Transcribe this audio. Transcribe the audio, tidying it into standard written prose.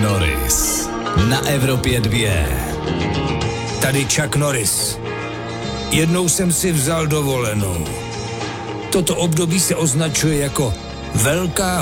Norris na Evropě 2. Tady Chuck Norris. Jednou jsem si vzal dovolenou. Toto období se označuje jako velká